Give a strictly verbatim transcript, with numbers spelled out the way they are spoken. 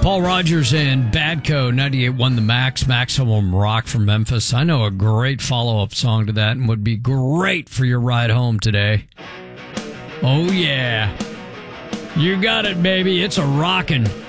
Paul Rogers and Badco, ninety-eight point one The Max, Maximum Rock from Memphis. I know a great follow-up song to that and would be great for your ride home today. Oh, yeah. You got it, baby. It's a rockin'.